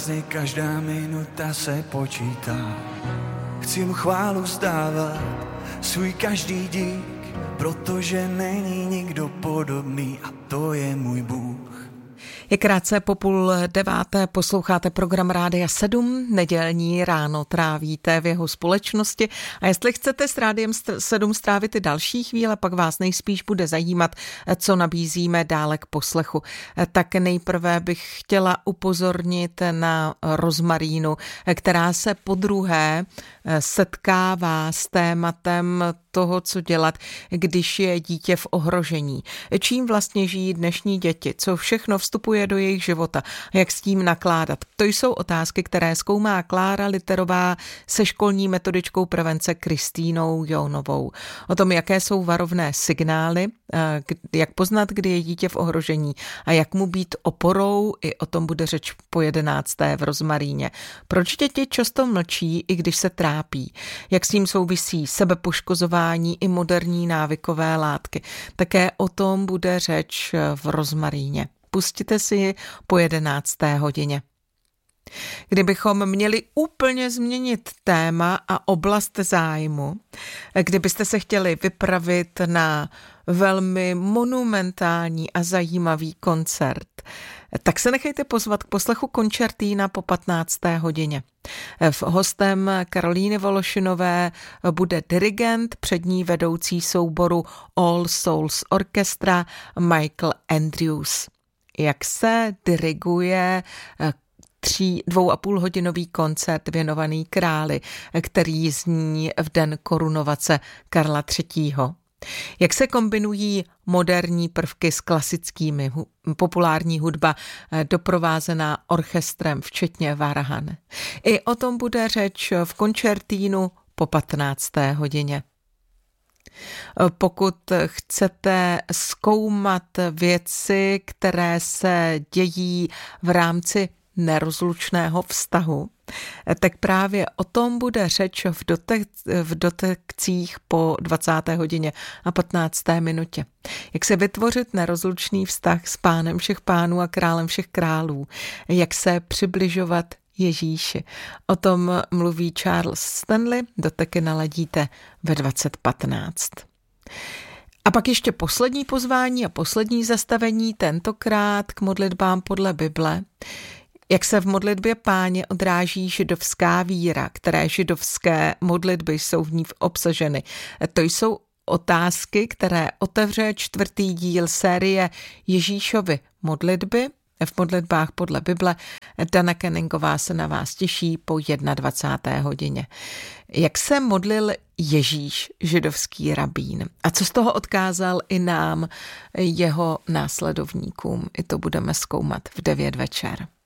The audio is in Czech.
Každá minuta se počítá, chci mu chválu vzdávat, svůj každý dík, protože není nikdo podobný a to je můj Bůh. Je krátce po 8:30, posloucháte program Rádia 7, nedělní ráno trávíte v jeho společnosti a jestli chcete s Rádiem 7 strávit i další chvíle, pak vás nejspíš bude zajímat, co nabízíme dále k poslechu. Tak nejprve bych chtěla upozornit na rozmarínu, která se podruhé setkává s tématem toho, co dělat, když je dítě v ohrožení. Čím vlastně žijí dnešní děti, co všechno vstupuje do jejich života, jak s tím nakládat. To jsou otázky, které zkoumá Klára Literová se školní metodičkou prevence Kristýnou Jónovou. O tom, jaké jsou varovné signály, jak poznat, kdy je dítě v ohrožení a jak mu být oporou, i o tom bude řeč po 11. v Rozmaríně. Proč děti často mlčí, i když se trápí? Jak s tím souvisí sebepoškozování i moderní návykové látky? Také o tom bude řeč v Rozmaríně. Pustíte si ji po 11. hodině. Kdybychom měli úplně změnit téma a oblast zájmu, kdybyste se chtěli vypravit na velmi monumentální a zajímavý koncert, tak se nechejte pozvat k poslechu koncertína po 15. hodině. Hostem Karolíny Vološinové bude dirigent, přední vedoucí souboru All Souls Orchestra Michael Andrews. Jak se diriguje 2,5hodinový koncert věnovaný králi, který zní v den korunovace Karla III. Jak se kombinují moderní prvky s klasickými, populární hudba doprovázená orchestrem, včetně varhan. I o tom bude řeč v koncertínu po 15. hodině. Pokud chcete zkoumat věci, které se dějí v rámci nerozlučného vztahu, tak právě o tom bude řeč v dotekcích po 20. hodině a 15. minutě. Jak se vytvořit nerozlučný vztah s Pánem všech pánů a Králem všech králů. Jak se přibližovat Ježíši. O tom mluví Charles Stanley, doteky naladíte ve 20:15. A pak ještě poslední pozvání a poslední zastavení, tentokrát k modlitbám podle Bible. Jak se v modlitbě Páně odráží židovská víra, které židovské modlitby jsou v ní obsaženy. To jsou otázky, které otevře 4. díl série Ježíšovy modlitby v modlitbách podle Bible. Dana Kenningová se na vás těší po 21. hodině. Jak se modlil Ježíš, židovský rabín? A co z toho odkázal i nám, jeho následovníkům? I to budeme zkoumat v 9 večer.